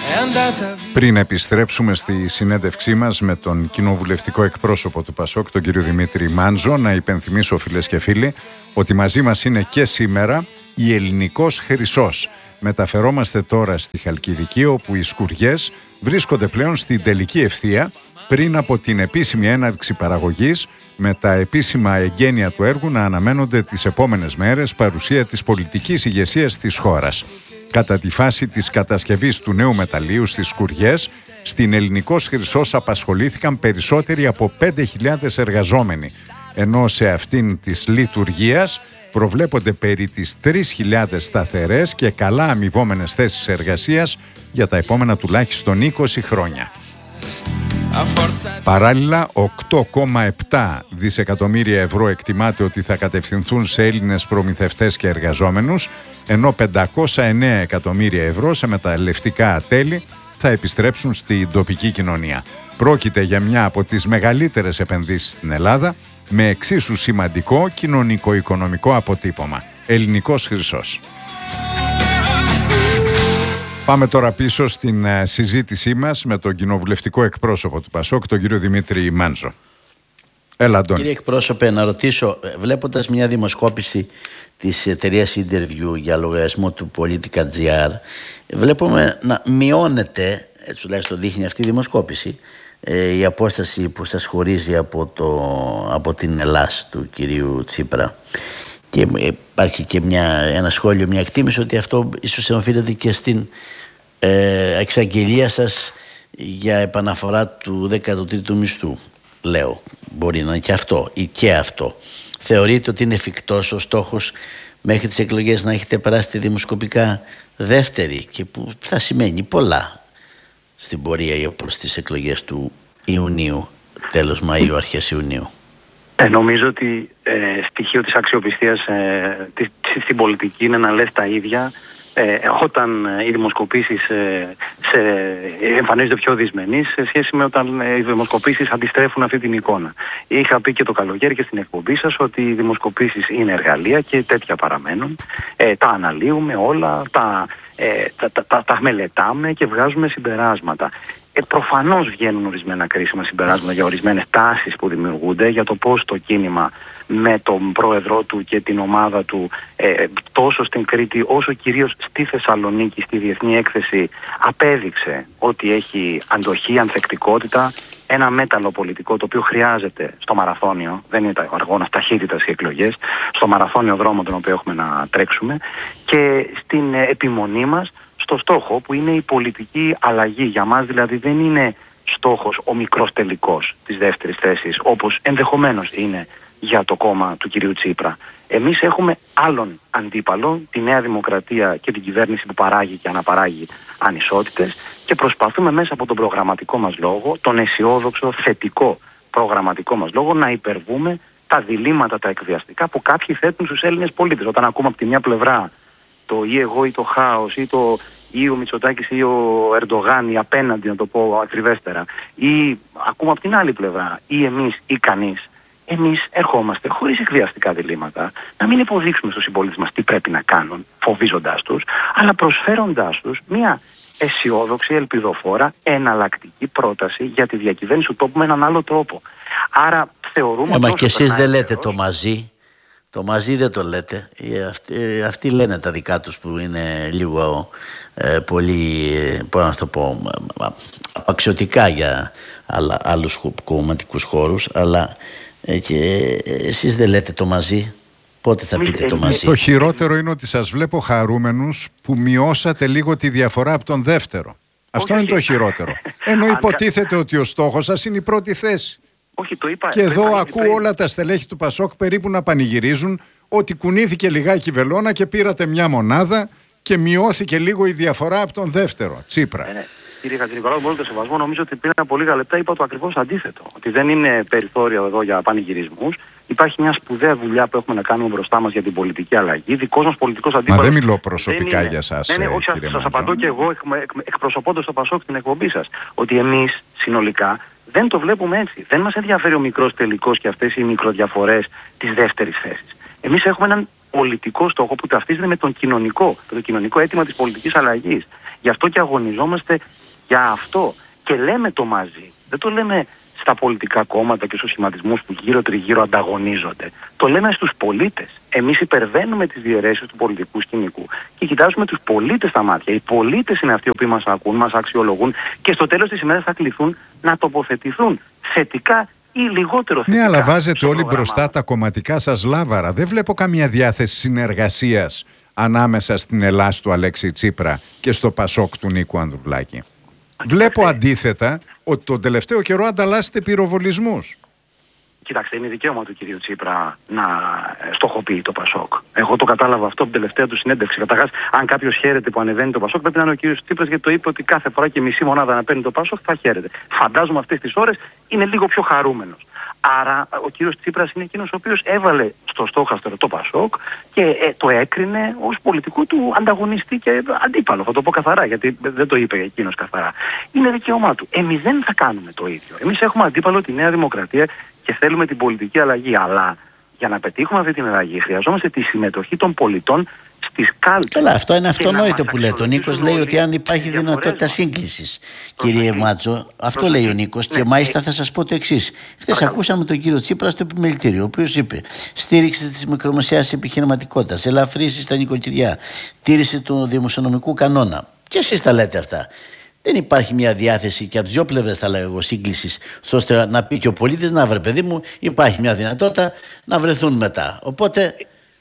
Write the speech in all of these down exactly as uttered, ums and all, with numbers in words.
Πριν επιστρέψουμε στη συνέντευξή μας με τον κοινοβουλευτικό εκπρόσωπο του ΠΑΣΟΚ, τον κύριο Δημήτρη Μάντζο, να υπενθυμίσω, φίλες και φίλοι, ότι μαζί μας είναι και σήμερα η Ελληνικός Χρυσός. Μεταφερόμαστε τώρα στη Χαλκιδική, όπου οι σκουριές βρίσκονται πλέον στην τελική ευθεία πριν από την επίσημη έναρξη παραγωγής, με τα επίσημα εγγένεια του έργου να αναμένονται τις επόμενες μέρες, παρουσία της πολιτικής ηγεσίας της χώρας. Κατά τη φάση της κατασκευής του νέου μεταλλείου στις σκουριές, στην Ελληνικός Χρυσός απασχολήθηκαν περισσότεροι από πέντε χιλιάδες εργαζόμενοι, ενώ σε αυτήν της λειτουργίας προβλέπονται περί τις τρεις χιλιάδες σταθερές και καλά αμοιβόμενες θέσεις εργασίας για τα επόμενα τουλάχιστον είκοσι χρόνια. Παράλληλα, οκτώ κόμμα επτά δισεκατομμύρια ευρώ εκτιμάται ότι θα κατευθυνθούν σε Έλληνες προμηθευτές και εργαζόμενους, ενώ πεντακόσια εννέα εκατομμύρια ευρώ σε μεταλλευτικά ατέλη θα επιστρέψουν στην τοπική κοινωνία. Πρόκειται για μια από τις μεγαλύτερες επενδύσεις στην Ελλάδα, με εξίσου σημαντικό κοινωνικο-οικονομικό αποτύπωμα. Ελληνικός Χρυσός. Πάμε τώρα πίσω στην uh, συζήτησή μας με τον κοινοβουλευτικό εκπρόσωπο του ΠΑΣΟΚ, τον κύριο Δημήτρη Μάντζο. Έλα, Αντώνη. Κύριε εκπρόσωπε, να ρωτήσω, βλέποντας μια δημοσκόπηση της εταιρείας Interview για λογαριασμό του Politica.gr, βλέπουμε να μειώνεται, έτσι τουλάχιστον δείχνει αυτή η δημοσκόπηση, ε, η απόσταση που σας χωρίζει από, το, από την Ελλάς του κυρίου Τσίπρα. Και υπάρχει και μια, ένα σχόλιο, μια εκτίμηση ότι αυτό ίσως οφείλεται και στην ε, εξαγγελία σας για επαναφορά του δέκατου τρίτου μισθού. Λέω, μπορεί να είναι και αυτό ή και αυτό. Θεωρείτε ότι είναι εφικτός ο στόχος μέχρι τις εκλογές να έχετε περάσει τη δημοσκοπικά δεύτερη, και που θα σημαίνει πολλά στην πορεία προς τις εκλογές του Ιουνίου, τέλος Μαΐου, αρχές Ιουνίου? Ε, νομίζω ότι ε, στοιχείο της αξιοπιστίας ε, της, στην πολιτική είναι να λες τα ίδια ε, όταν οι δημοσκοπήσεις ε, σε, εμφανίζονται πιο δυσμενείς σε σχέση με όταν ε, οι δημοσκοπήσεις αντιστρέφουν αυτή την εικόνα. Είχα πει και το καλοκαίρι και στην εκπομπή σας ότι οι δημοσκοπήσεις είναι εργαλεία και τέτοια παραμένουν. Ε, τα αναλύουμε όλα, τα, ε, τα, τα, τα, τα μελετάμε και βγάζουμε συμπεράσματα. Ε, προφανώς βγαίνουν ορισμένα κρίσιμα συμπεράσματα για ορισμένες τάσεις που δημιουργούνται, για το πώς το κίνημα με τον πρόεδρό του και την ομάδα του ε, τόσο στην Κρήτη όσο κυρίως στη Θεσσαλονίκη, στη Διεθνή Έκθεση, απέδειξε ότι έχει αντοχή, ανθεκτικότητα, ένα μέταλλο πολιτικό το οποίο χρειάζεται στο μαραθώνιο, δεν είναι αγώνας ταχύτητας οι εκλογές, στο μαραθώνιο δρόμο τον οποίο έχουμε να τρέξουμε, και στην επιμονή μας στο στόχο που είναι η πολιτική αλλαγή. Για μας δηλαδή δεν είναι στόχος ο μικρός τελικός της δεύτερης θέσης, όπως ενδεχομένως είναι για το κόμμα του κυρίου Τσίπρα. Εμείς έχουμε άλλον αντίπαλο, τη Νέα Δημοκρατία και την κυβέρνηση που παράγει και αναπαράγει ανισότητες, και προσπαθούμε μέσα από τον προγραμματικό μας λόγο, τον αισιόδοξο, θετικό προγραμματικό μας λόγο, να υπερβούμε τα διλήμματα, τα εκβιαστικά που κάποιοι θέτουν στους Έλληνες πολίτες. Όταν ακούμε από τη μια πλευρά το ή εγώ ή το χάος, ή το ή ο Μητσοτάκης ή ο Ερντογάν ή απέναντι, να το πω ακριβέστερα, ή ακούμε από την άλλη πλευρά ή εμείς ή κανείς, εμείς ερχόμαστε χωρίς εκβιαστικά διλήμματα να μην υποδείξουμε στους συμπολίτες μας τι πρέπει να κάνουν, φοβίζοντάς τους, αλλά προσφέροντάς τους μια αισιόδοξη, ελπιδοφόρα, εναλλακτική πρόταση για τη διακυβέρνηση του τόπου με έναν άλλο τρόπο. Άρα θεωρούμε... Ε, μα και εσείς δεν λέτε το μαζί. Το μαζί δεν το λέτε. Αυτοί, αυτοί λένε τα δικά τους που είναι λίγο ε, πολύ, πώς να το πω, απαξιωτικά για άλλα, άλλους κομματικούς χώρους, αλλά ε, και εσείς δεν λέτε το μαζί. Πότε θα πείτε το μαζί? Το χειρότερο είναι ότι σας βλέπω χαρούμενους που μειώσατε λίγο τη διαφορά από τον δεύτερο. Αυτό είναι το χειρότερο. Ενώ υποτίθεται ότι ο στόχος σας είναι η πρώτη θέση. Όχι, το είπα, και το εδώ είπα, ακούω όλα τα στελέχη του ΠΑΣΟΚ περίπου να πανηγυρίζουν ότι κουνήθηκε λιγάκι η βελόνα και πήρατε μια μονάδα και μειώθηκε λίγο η διαφορά από τον δεύτερο, Τσίπρα. Ε, ναι. Κύριε Χατζηνικολάου, με όλο το σεβασμό, νομίζω ότι πριν από λίγα λεπτά είπα το ακριβώς αντίθετο. Ότι δεν είναι περιθώριο εδώ για πανηγυρισμούς. Υπάρχει μια σπουδαία δουλειά που έχουμε να κάνουμε μπροστά μας για την πολιτική αλλαγή. Δικός μας πολιτικός αντίπαλος. Μα δεν μιλώ προσωπικά είναι, για σας. Ναι, ναι, όχι, σας, σας απαντώ και εγώ εκπροσωπώντας το ΠΑΣΟΚ στην εκπομπή σας. Ότι εμείς συνολικά δεν το βλέπουμε έτσι. Δεν μας ενδιαφέρει ο μικρός τελικός και αυτές οι μικροδιαφορές της δεύτερης θέσης. Εμείς έχουμε έναν πολιτικό στόχο που ταυτίζεται με τον κοινωνικό, το κοινωνικό αίτημα της πολιτικής αλλαγής. Γι' αυτό και αγωνιζόμαστε για αυτό. Και λέμε το μαζί. Δεν το λέμε στα πολιτικά κόμματα και στους σχηματισμούς που γύρω τριγύρω ανταγωνίζονται. Το λέμε στους πολίτες. Εμείς υπερβαίνουμε τις διαιρέσεις του πολιτικού σκηνικού και κοιτάζουμε τους πολίτες στα μάτια. Οι πολίτες είναι αυτοί που μας ακούν, μας αξιολογούν και στο τέλος της ημέρας θα κληθούν να τοποθετηθούν θετικά ή λιγότερο θετικά. Ναι, αλλά βάζετε όλοι μπροστά τα κομματικά σας λάβαρα. Δεν βλέπω καμία διάθεση συνεργασίας ανάμεσα στην Ελλάς του Αλέξη Τσίπρα και στο Πασόκ του Νίκου Ανδρουλάκη. Βλέπω αντίθετα ότι τον τελευταίο καιρό ανταλλάσσετε πυροβολισμούς. Κοιτάξτε, είναι δικαίωμα του κυρίου Τσίπρα να στοχοποιεί το Πασόκ. Εγώ το κατάλαβα αυτό από την τελευταία του συνέντευξη. Καταρχάς, αν κάποιος χαίρεται που ανεβαίνει το Πασόκ, πρέπει να είναι ο κύριος Τσίπρας, γιατί το είπε ότι κάθε φορά και μισή μονάδα να παίρνει το Πασόκ θα χαίρεται. Φαντάζομαι αυτές τις ώρες είναι λίγο πιο χαρούμενος. Άρα ο κύριος Τσίπρας είναι εκείνος ο οποίος έβαλε στο στόχαστρο το Πασόκ και ε, το έκρινε ως πολιτικό του ανταγωνιστή και αντίπαλο. Θα το πω καθαρά, γιατί δεν το είπε εκείνος καθαρά. Είναι δικαίωμά του. Εμείς δεν θα κάνουμε το ίδιο. Εμείς έχουμε αντίπαλο τη Νέα Δημοκρατία και θέλουμε την πολιτική αλλαγή. Αλλά για να πετύχουμε αυτή την αλλαγή χρειαζόμαστε τη συμμετοχή των πολιτών στις κάλπες. Καλά, αυτό είναι αυτονόητο που λέει. Ο Νίκος λέει ότι αν υπάρχει δυνατότητα σύγκλησης, κύριε Μάτσο, αυτό λέει ο Νίκος. Και μάλιστα θα σας πω το εξής. Χθες ακούσαμε τον κύριο Τσίπρα στο επιμελητήριο, ο οποίος είπε: στήριξη της μικρομεσαίας επιχειρηματικότητας, ελαφρύσει στα νοικοκυριά, τήρηση του δημοσιονομικού κανόνα. Και εσείς τα λέτε αυτά. Δεν υπάρχει μια διάθεση και από τις δύο πλευρές, θα λέγω, σύγκλησης, ώστε να πει και ο πολίτης: να βρε, παιδί μου, υπάρχει μια δυνατότητα να βρεθούν μετά. Οπότε.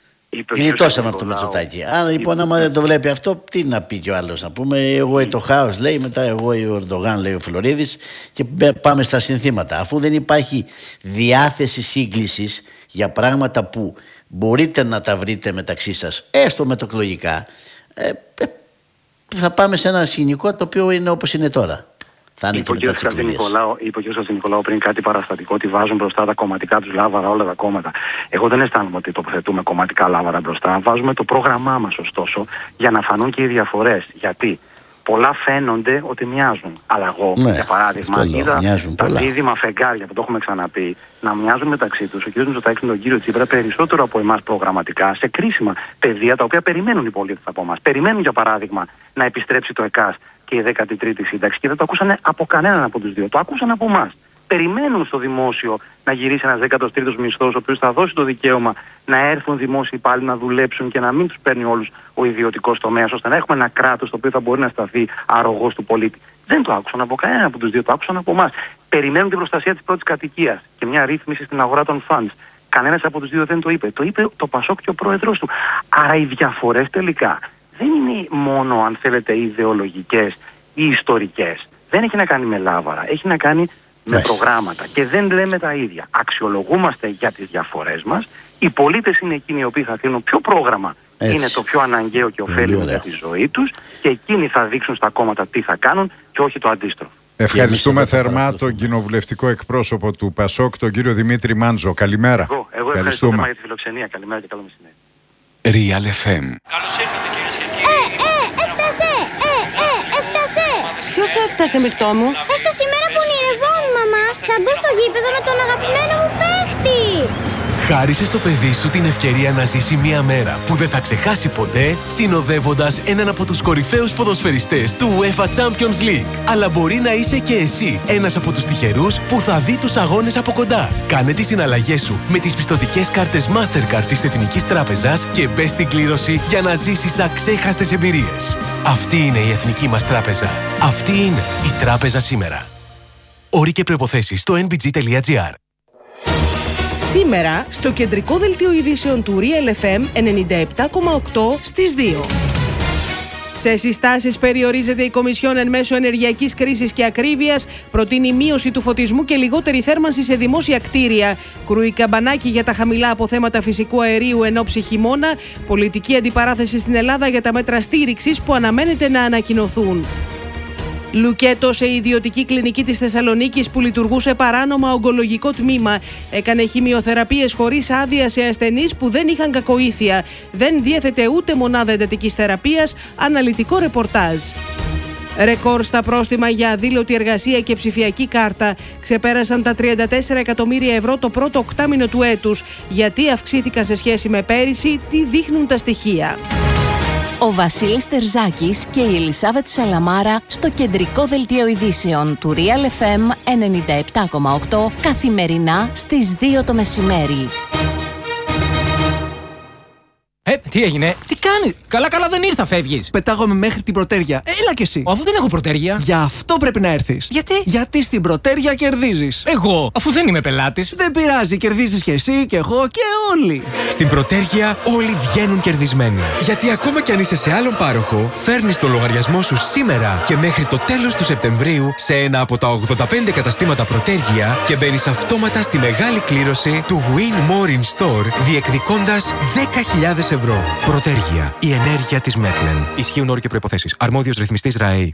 Γλιτώσαμε από το Μητσοτάκη. Αν λοιπόν, άμα δεν το βλέπει αυτό, τι να πει κι ο άλλος? Να πούμε: εγώ το χάος, λέει, μετά εγώ ο Ερντογάν, λέει ο Φλωρίδης, και πάμε στα συνθήματα. Αφού δεν υπάρχει διάθεση σύγκλησης για πράγματα που μπορείτε να τα βρείτε μεταξύ σας, έστω μετοκλογικά, ε, ε, θα πάμε σε ένα σκηνικό το οποίο είναι όπως είναι τώρα. Είπε ο κ. Χατζηνικολάου πριν κάτι παραστατικό, ότι βάζουν μπροστά τα κομματικά τους λάβαρα, όλα τα κόμματα. Εγώ δεν αισθάνομαι ότι τοποθετούμε κομματικά λάβαρα μπροστά. Βάζουμε το πρόγραμμά μας, ωστόσο, για να φανούν και οι διαφορές. Γιατί πολλά φαίνονται ότι μοιάζουν. Αλλά εγώ, ναι, για παράδειγμα, είδα τα δίδυμα φεγγάρια που το έχουμε ξαναπεί να μοιάζουν μεταξύ τους. Ο κ. Μητσοτάκης με τον κύριο Τσίπρα περισσότερο από εμάς προγραμματικά σε κρίσιμα πεδία τα οποία περιμένουν οι πολίτες από εμάς. Περιμένουν, για παράδειγμα, να επιστρέψει το ΕΚΑΣ και η δέκατη τρίτη σύνταξη και δεν το ακούσανε από κανέναν από τους δύο. Το ακούσαν από εμάς. Περιμένουν στο δημόσιο να γυρίσει ένας δέκατος τρίτος μισθός, ο οποίος θα δώσει το δικαίωμα να έρθουν δημόσιοι πάλι να δουλέψουν και να μην τους παίρνει όλους ο ιδιωτικός τομέας, ώστε να έχουμε ένα κράτος το οποίο θα μπορεί να σταθεί αρρωγός του πολίτη. Δεν το άκουσαν από κανέναν από τους δύο, το άκουσαν από εμάς. Περιμένουν την προστασία της πρώτης κατοικίας και μια ρύθμιση στην αγορά των funds. Κανένας από τους δύο δεν το είπε. Το είπε το Πασόκ και ο πρόεδρος του. Άρα οι διαφορές τελικά δεν είναι μόνο, αν θέλετε, ιδεολογικές ή ιστορικές. Δεν έχει να κάνει με λάβαρα. Έχει να κάνει με προγράμματα. Και δεν λέμε τα ίδια. Αξιολογούμαστε για τις διαφορές μας. Οι πολίτες είναι εκείνοι οι οποίοι θα κρίνουν ποιο πρόγραμμα έτσι είναι το πιο αναγκαίο και ωφέλιμο για τη ζωή τους. Και εκείνοι θα δείξουν στα κόμματα τι θα κάνουν και όχι το αντίστροφο. Ευχαριστούμε θερμά τον κοινοβουλευτικό εκπρόσωπο του Πασόκ, τον κύριο Δημήτρη Μάντζο. Καλημέρα. Εγώ, εγώ ευχαριστώ για τη φιλοξενία. Καλημέρα και καλό μεσημέρι. Real εφ εμ. Καλώς ήρθατε, κυρίες και κύριοι. Ε, ε, έφτασε! Ε, ε, έφτασε! Ποιος έφτασε, Μυρτώ μου? Έφτασε η μέρα που ονειρευόμουν, μαμά. Θα μπω στο γήπεδο με τον αγαπημένο μου παίχτη. Χάρισε στο παιδί σου την ευκαιρία να ζήσει μια μέρα που δεν θα ξεχάσει ποτέ, συνοδεύοντας έναν από τους κορυφαίους ποδοσφαιριστές του UEFA Champions League. Αλλά μπορεί να είσαι και εσύ ένας από τους τυχερούς που θα δει τους αγώνες από κοντά. Κάνε τις συναλλαγές σου με τις πιστωτικές κάρτες Mastercard της Εθνικής Τράπεζας και μπες στην κλήρωση για να ζήσεις αξέχαστες εμπειρίες. Αυτή είναι η Εθνική μας Τράπεζα. Αυτή είναι η Τράπεζα σήμερα. Όροι και προϋποθέσεις στο εν μπι τζι τελεία τζι άρ. Σήμερα, στο κεντρικό δελτίο ειδήσεων του Real εφ εμ ενενήντα επτά κόμμα οκτώ στις δύο. Σε συστάσεις περιορίζεται η Κομισιόν εν μέσω ενεργειακής κρίσης και ακρίβειας, προτείνει μείωση του φωτισμού και λιγότερη θέρμανση σε δημόσια κτίρια. Κρούει καμπανάκι για τα χαμηλά αποθέματα φυσικού αερίου εν ώψη χειμώνα, πολιτική αντιπαράθεση στην Ελλάδα για τα μέτρα στήριξης που αναμένεται να ανακοινωθούν. Λουκέτο σε ιδιωτική κλινική της Θεσσαλονίκης που λειτουργούσε παράνομα ογκολογικό τμήμα. Έκανε χημειοθεραπείες χωρίς άδεια σε ασθενείς που δεν είχαν κακοήθεια. Δεν διέθετε ούτε μονάδα εντατικής θεραπείας, αναλυτικό ρεπορτάζ. Ρεκόρ στα πρόστιμα για αδήλωτη εργασία και ψηφιακή κάρτα. Ξεπέρασαν τα τριάντα τέσσερα εκατομμύρια ευρώ το πρώτο οκτάμηνο του έτους. Γιατί αυξήθηκαν σε σχέση με πέρυσι, τι δείχνουν τα στοιχεία. Ο Βασίλης Τερζάκης και η Ελισάβετ Σαλαμάρα στο κεντρικό δελτίο ειδήσεων του Real εφ εμ ενενήντα επτά κόμμα οκτώ καθημερινά στις δύο το μεσημέρι. Ε, τι έγινε, τι κάνεις? Καλά, καλά δεν ήρθα, φεύγεις. Πετάγομαι μέχρι την Πρωτέρια. Έλα κι εσύ. Αφού δεν έχω Πρωτέρια. Γι' αυτό πρέπει να έρθεις. Γιατί? Γιατί στην Πρωτέρια κερδίζεις. Εγώ, αφού δεν είμαι πελάτης. Δεν πειράζει, κερδίζεις κι εσύ και εγώ και όλοι. Στην Πρωτέρια όλοι βγαίνουν κερδισμένοι. Γιατί ακόμα κι αν είσαι σε άλλον πάροχο, φέρνεις το λογαριασμό σου σήμερα και μέχρι το τέλος του Σεπτεμβρίου σε ένα από τα ογδόντα πέντε καταστήματα Πρωτέρια και μπαίνεις αυτόματα στη μεγάλη κλήρωση του Win More in Store, διεκδικώντας δέκα χιλιάδες ευρώ. Πρωτέργεια. Η ενέργεια της Μέτλεν. Ισχύουν όροι και προϋποθέσεις. Αρμόδιος ρυθμιστής ΡΑΕΗ.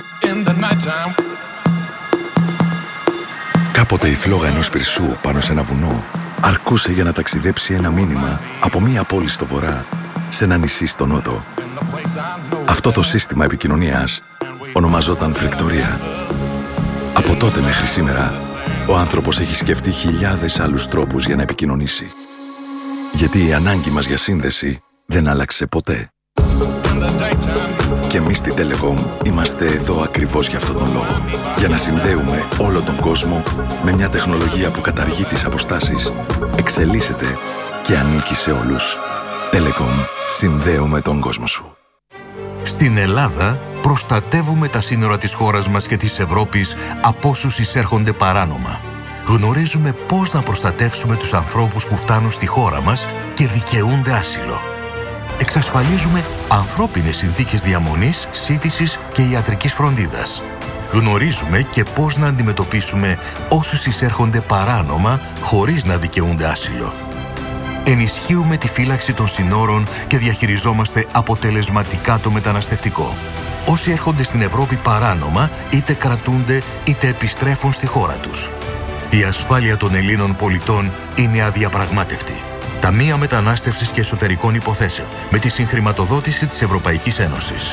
Κάποτε η φλόγα ενός πυρσού πάνω σε ένα βουνό αρκούσε για να ταξιδέψει ένα μήνυμα από μία πόλη στο βορρά σε ένα νησί στο νότο. Αυτό το σύστημα επικοινωνίας ονομαζόταν φρικτορία. Από τότε μέχρι σήμερα, ο άνθρωπος έχει σκεφτεί χιλιάδες άλλους τρόπους για να επικοινωνήσει. Γιατί η ανάγκη μας για σύνδεση δεν άλλαξε ποτέ. Και εμείς στη Telecom είμαστε εδώ ακριβώς για αυτόν τον λόγο. Για να συνδέουμε όλο τον κόσμο με μια τεχνολογία που καταργεί τις αποστάσεις, εξελίσσεται και ανήκει σε όλους. Telecom. Συνδέουμε τον κόσμο σου. Στην Ελλάδα προστατεύουμε τα σύνορα της χώρας μας και της Ευρώπης από όσους εισέρχονται παράνομα. Γνωρίζουμε πώς να προστατεύσουμε τους ανθρώπους που φτάνουν στη χώρα μας και δικαιούνται άσυλο. Εξασφαλίζουμε ανθρώπινες συνθήκες διαμονής, σύντησης και ιατρικής φροντίδας. Γνωρίζουμε και πώς να αντιμετωπίσουμε όσους εισέρχονται παράνομα χωρίς να δικαιούνται άσυλο. Ενισχύουμε τη φύλαξη των συνόρων και διαχειριζόμαστε αποτελεσματικά το μεταναστευτικό. Όσοι έρχονται στην Ευρώπη παράνομα είτε κρατούνται είτε επιστρέφουν στη χώρα τους. Η ασφάλεια των Ελλήνων πολιτών είναι αδιαπραγμάτευτη. Ταμεία Μετανάστευσης και Εσωτερικών Υποθέσεων με τη συγχρηματοδότηση της Ευρωπαϊκής Ένωσης.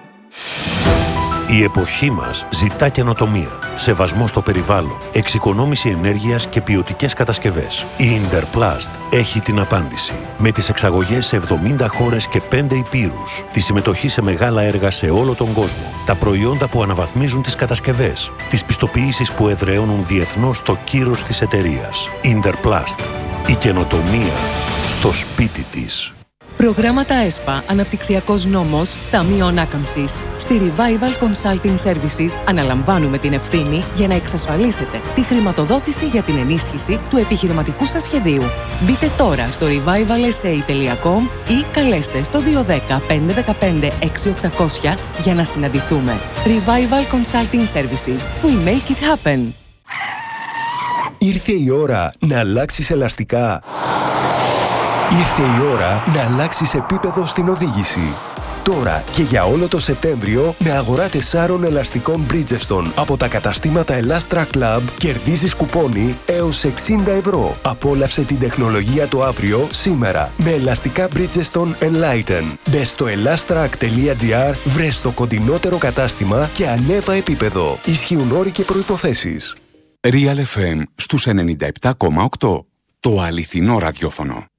Η εποχή μας ζητά καινοτομία, σεβασμό στο περιβάλλον, εξοικονόμηση ενέργειας και ποιοτικές κατασκευές. Η Interplast έχει την απάντηση. Με τις εξαγωγές σε εβδομήντα χώρες και πέντε υπήρους, τη συμμετοχή σε μεγάλα έργα σε όλο τον κόσμο, τα προϊόντα που αναβαθμίζουν τις κατασκευές, τις πιστοποιήσεις που εδραιώνουν διεθνώς το κύρος της εταιρείας. Interplast. Η καινοτομία στο σπίτι της. Προγράμματα ΕΣΠΑ, Αναπτυξιακός Νόμος, Ταμείο Ανάκαμψης. Στη Revival Consulting Services αναλαμβάνουμε την ευθύνη για να εξασφαλίσετε τη χρηματοδότηση για την ενίσχυση του επιχειρηματικού σας σχεδίου. Μπείτε τώρα στο revival s a τελεία com ή καλέστε στο δύο ένα μηδέν πέντε ένα πέντε έξι οκτακόσια για να συναντηθούμε. Revival Consulting Services. We make it happen. Ήρθε η ώρα να αλλάξεις ελαστικά. Ήρθε η ώρα να αλλάξεις επίπεδο στην οδήγηση. Τώρα και για όλο το Σεπτέμβριο με αγορά τεσσάρων ελαστικών Bridgestone από τα καταστήματα Elastra Club κερδίζεις κουπόνι έως εξήντα ευρώ. Απόλαυσε την τεχνολογία το αύριο σήμερα με ελαστικά Bridgestone Enlighten. Μπες στο ελάστρακ τελεία τζι άρ, βρες το κοντινότερο κατάστημα και ανέβα επίπεδο. Ισχύουν όροι και προϋποθέσεις. Real εφ εμ στους ενενήντα επτά κόμμα οκτώ. Το αληθινό ραδιόφωνο.